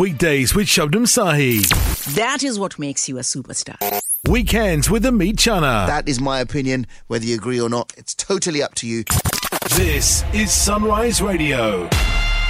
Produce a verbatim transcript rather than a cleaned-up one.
weekdays with Shabnam Sahi. That is what makes you a superstar. Weekends with Amit Chana. That is my opinion. Whether you agree or not, it's totally up to you. This is Sunrise Radio.